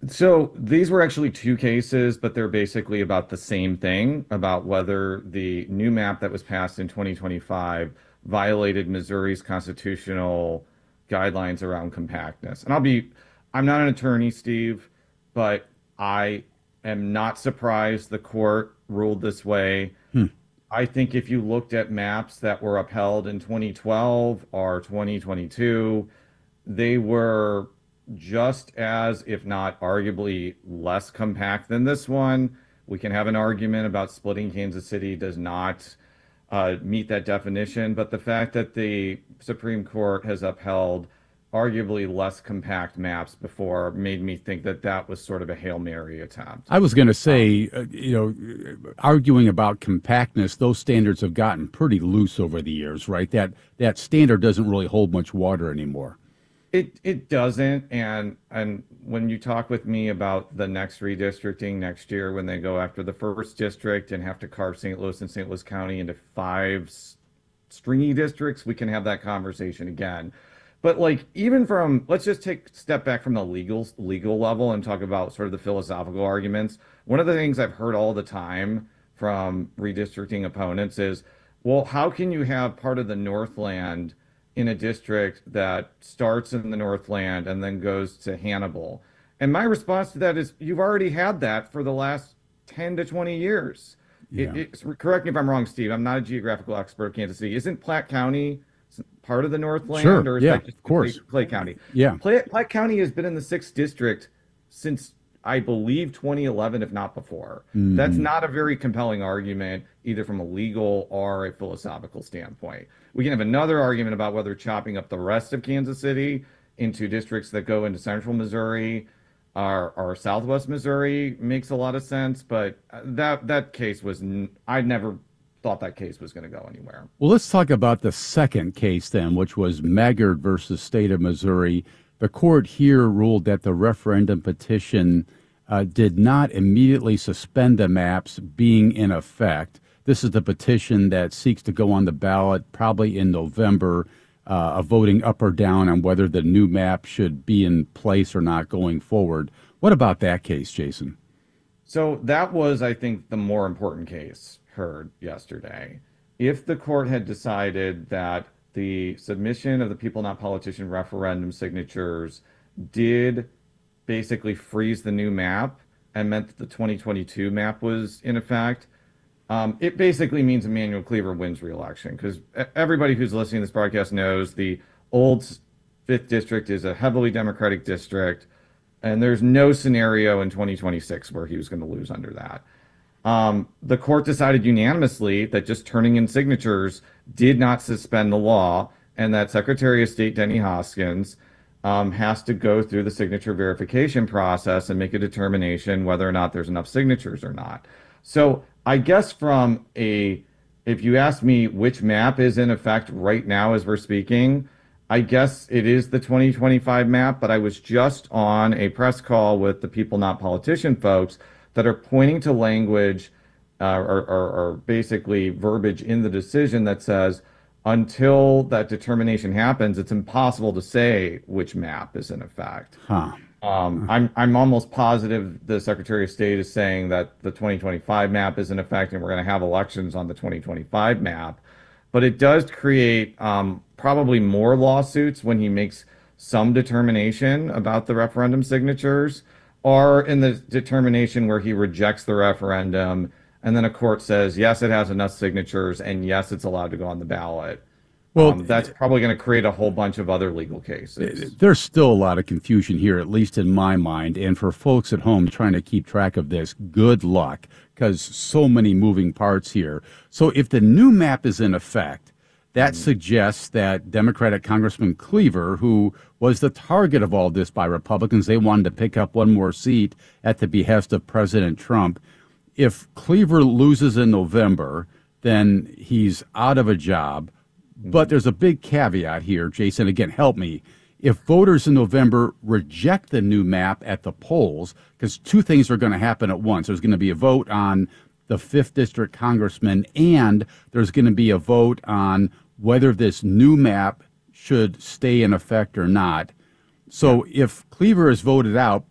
So these were actually two cases, but they're basically about the same thing, about whether the new map that was passed in 2025 violated Missouri's constitutional guidelines around compactness. I'm not an attorney, Steve, but I am not surprised the court ruled this way. Hmm. I think if you looked at maps that were upheld in 2012 or 2022, they were just as, if not arguably less compact than this one. We can have an argument about splitting Kansas City does not meet that definition, but the fact that the Supreme Court has upheld arguably less compact maps before made me think that that was sort of a Hail Mary attempt. I was going to Um, say, arguing about compactness, those standards have gotten pretty loose over the years, right? That standard doesn't really hold much water anymore. it doesn't, and when you talk with me about the next redistricting next year, when they go after the first district and have to carve St. Louis and St. Louis County into five stringy districts, we can have that conversation again. But like even from let's just take a step back from the legal level and talk about sort of the philosophical arguments. One of the things I've heard all the time from redistricting opponents is, well, how can you have part of the Northland in a district that starts in the Northland and then goes to Hannibal? And my response to that is, you've already had that for the last 10 to 20 years. Yeah. Correct me if I'm wrong, Steve. I'm not a geographical expert of Kansas City. Isn't Platte County part of the Northland, Sure. or is Yeah, that just of course. Clay County? Yeah. Platte County has been in the sixth district since I believe 2011, if not before. That's Hmm. not a very compelling argument, either from a legal or a philosophical standpoint. We can have another argument about whether chopping up the rest of Kansas City into districts that go into central Missouri or southwest Missouri makes a lot of sense, but that case was, I never thought that case was going to go anywhere. Well, let's talk about the second case then, which was Maggard versus State of Missouri. The court here ruled that the referendum petition did not immediately suspend the maps being in effect. This is the petition that seeks to go on the ballot probably in November, of voting up or down on whether the new map should be in place or not going forward. What about that case, Jason? So that was, I think, the more important case heard yesterday. If the court had decided that the submission of the people not politician referendum signatures did basically freeze the new map and meant that the 2022 map was in effect, it basically means Emmanuel Cleaver wins re-election, because everybody who's listening to this broadcast knows the old fifth district is a heavily Democratic district, and there's no scenario in 2026 where he was going to lose under that. The court decided unanimously that just turning in signatures did not suspend the law, and that Secretary of State Denny Hoskins has to go through the signature verification process and make a determination whether or not there's enough signatures or not. So I guess if you ask me which map is in effect right now as we're speaking, I guess it is the 2025 map, but I was just on a press call with the People Not Politician folks that are pointing to language or basically verbiage in the decision that says until that determination happens, it's impossible to say which map is in effect. Huh. I'm almost positive the Secretary of State is saying that the 2025 map is in effect and we're going to have elections on the 2025 map. But it does create probably more lawsuits when he makes some determination about the referendum signatures, or in the determination where he rejects the referendum and then a court says, yes, it has enough signatures and yes, it's allowed to go on the ballot. Well, That's probably going to create a whole bunch of other legal cases. there's still a lot of confusion here, at least in my mind. And for folks at home trying to keep track of this, good luck, because so many moving parts here. So if the new map is in effect, that suggests that Democratic Congressman Cleaver, who was the target of all this by Republicans, they wanted to pick up one more seat at the behest of President Trump. If Cleaver loses in November, then he's out of a job. But there's a big caveat here, Jason. Again, help me. If voters in November reject the new map at the polls, because two things are going to happen at once. There's going to be a vote on the 5th District congressman, and there's going to be a vote on whether this new map should stay in effect or not. So if Cleaver is voted out,